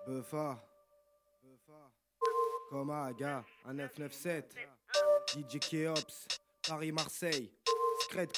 Buffa, comme Aga, un 997, DJ Keops, Paris-Marseille, Scred